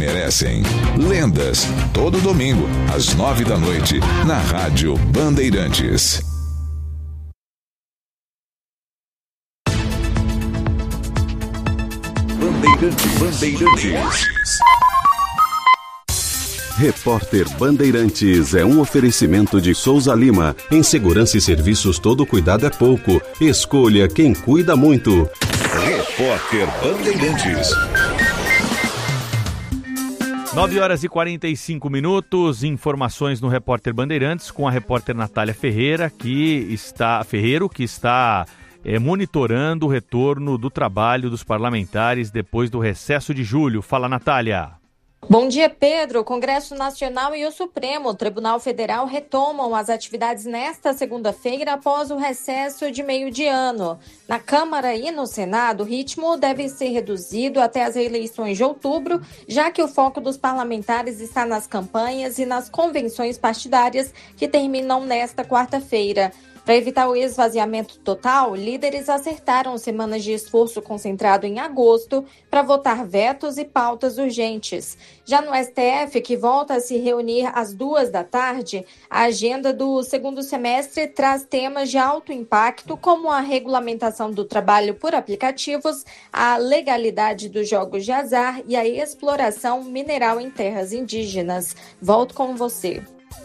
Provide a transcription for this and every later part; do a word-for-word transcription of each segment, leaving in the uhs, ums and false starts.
merecem. Lendas, todo domingo, às nove da noite, na Rádio Bandeirantes. Bandeirantes. Bandeirantes. Repórter Bandeirantes é um oferecimento de Souza Lima. Em segurança e serviços, todo cuidado é pouco. Escolha quem cuida muito. Repórter Bandeirantes. nove horas e quarenta e cinco minutos, informações no Repórter Bandeirantes com a repórter Natália Ferreira, que está, Ferreiro, que está é, monitorando o retorno do trabalho dos parlamentares depois do recesso de julho. Fala, Natália. Bom dia, Pedro. O Congresso Nacional e o Supremo Tribunal Federal retomam as atividades nesta segunda-feira após o recesso de meio de ano. Na Câmara e no Senado, o ritmo deve ser reduzido até as eleições de outubro, já que o foco dos parlamentares está nas campanhas e nas convenções partidárias que terminam nesta quarta-feira. Para evitar o esvaziamento total, líderes acertaram semanas de esforço concentrado em agosto para votar vetos e pautas urgentes. Já no S T F, que volta a se reunir às duas da tarde, a agenda do segundo semestre traz temas de alto impacto, como a regulamentação do trabalho por aplicativos, a legalidade dos jogos de azar e a exploração mineral em terras indígenas. Volto com você.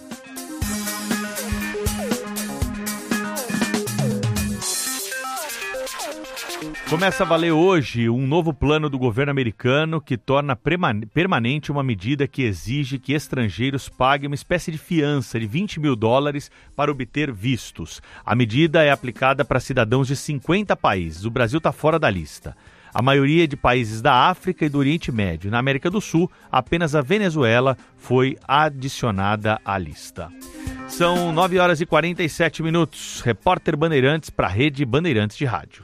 Começa a valer hoje um novo plano do governo americano que torna permanente uma medida que exige que estrangeiros paguem uma espécie de fiança de vinte mil dólares para obter vistos. A medida é aplicada para cidadãos de cinquenta países. O Brasil está fora da lista. A maioria é de países da África e do Oriente Médio. Na América do Sul, apenas a Venezuela foi adicionada à lista. São nove horas e quarenta e sete minutos. Repórter Bandeirantes para a Rede Bandeirantes de Rádio.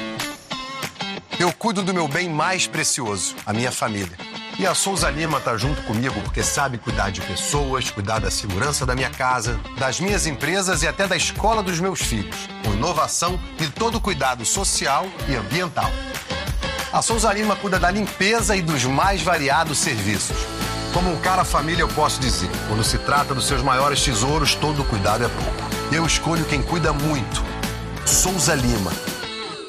Eu cuido do meu bem mais precioso, a minha família. E a Souza Lima está junto comigo porque sabe cuidar de pessoas, cuidar da segurança da minha casa, das minhas empresas e até da escola dos meus filhos, com inovação e todo cuidado social e ambiental. A Souza Lima cuida da limpeza e dos mais variados serviços. Como um cara família eu posso dizer, quando se trata dos seus maiores tesouros, todo cuidado é pouco. Eu escolho quem cuida muito. Souza Lima.